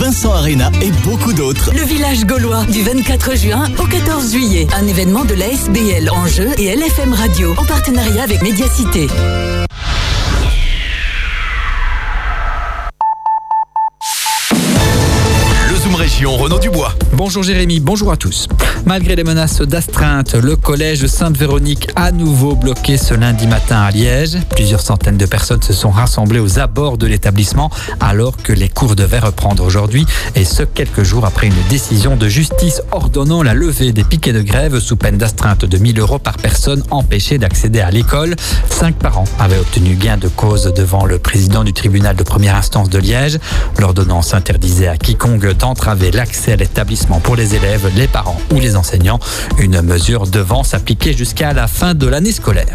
Vincent Arena et beaucoup d'autres. Le village gaulois du 24 juin au 14 juillet. Un événement de la SBL Enjeu et LFM Radio en partenariat avec Médiacité. Région Renaud Dubois. Bonjour Jérémy, bonjour à tous. Malgré les menaces d'astreinte, le collège Sainte-Véronique à nouveau bloqué ce lundi matin à Liège. Plusieurs centaines de personnes se sont rassemblées aux abords de l'établissement alors que les cours devaient reprendre aujourd'hui, et ce quelques jours après une décision de justice ordonnant la levée des piquets de grève sous peine d'astreinte de 1 000 € par personne empêchée d'accéder à l'école. 5 parents avaient obtenu gain de cause devant le président du tribunal de première instance de Liège. L'ordonnance interdisait à quiconque d'entraver l'accès à l'établissement pour les élèves, les parents ou les enseignants. Une mesure devant s'appliquer jusqu'à la fin de l'année scolaire.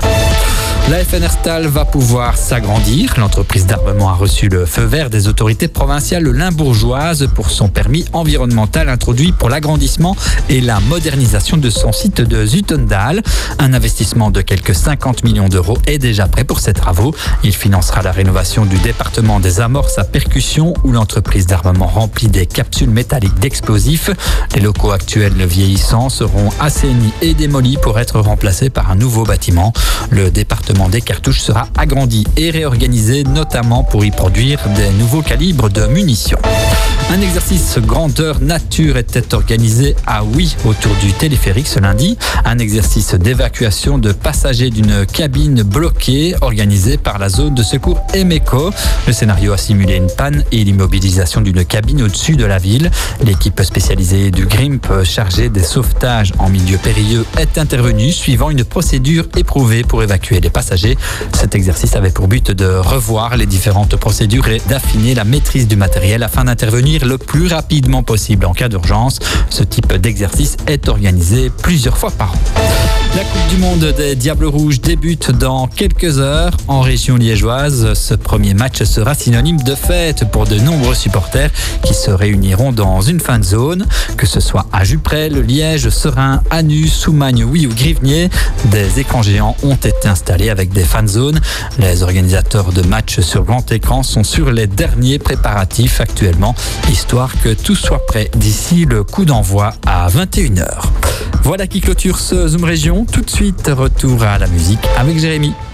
La FNR Stahl va pouvoir s'agrandir. L'entreprise d'armement a reçu le feu vert des autorités provinciales limbourgeoises pour son permis environnemental introduit pour l'agrandissement et la modernisation de son site de Zutendal. Un investissement de quelques 50 millions d'euros est déjà prêt pour ces travaux. Il financera la rénovation du département des amorces à percussion où l'entreprise d'armement remplit des capsules métalliques d'explosifs. Les locaux actuels vieillissants seront assainis et démolis pour être remplacés par un nouveau bâtiment. Le département des cartouches sera agrandi et réorganisé, notamment pour y produire des nouveaux calibres de munitions. Un exercice grandeur nature était organisé à Oui autour du téléphérique ce lundi. Un exercice d'évacuation de passagers d'une cabine bloquée organisé par la zone de secours Emeco. Le scénario a simulé une panne et l'immobilisation d'une cabine au-dessus de la ville. L'équipe spécialisée du GRIMP chargée des sauvetages en milieu périlleux est intervenue suivant une procédure éprouvée pour évacuer les passagers. Cet exercice avait pour but de revoir les différentes procédures et d'affiner la maîtrise du matériel afin d'intervenir le plus rapidement possible en cas d'urgence. Ce type d'exercice est organisé plusieurs fois par an. La Coupe du Monde des Diables Rouges débute dans quelques heures en région liégeoise. Ce premier match sera synonyme de fête pour de nombreux supporters qui se réuniront dans une fan zone. Que ce soit à Juprel, Liège, Serein, Anu, Soumagne, Oui ou Grivnier, des écrans géants ont été installés avec des fan zones. Les organisateurs de matchs sur grand écran sont sur les derniers préparatifs actuellement, histoire que tout soit prêt d'ici le coup d'envoi à 21h. Voilà qui clôture ce Zoom Région. Tout de suite, retour à la musique avec Jérémy.